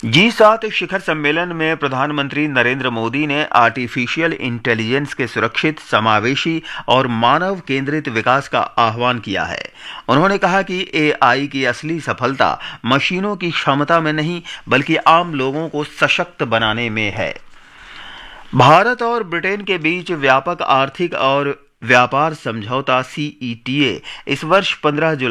G7 शिखर सम्मेलन में प्रधानमंत्री नरेंद्र मोदी ने आर्टिफिशियल इंटेलिजेंस के सुरक्षित, समावेशी और मानव केंद्रित विकास का आह्वान किया है। उन्होंने कहा कि एआई की असली सफलता मशीनों की क्षमता में नहीं, बल्कि आम लोगों को सशक्त बनाने में है। भारत और ब्रिटेन के बीच व्यापक आर्थिक और व्यापार समझौता CETA इस वर्ष 15 जुलाई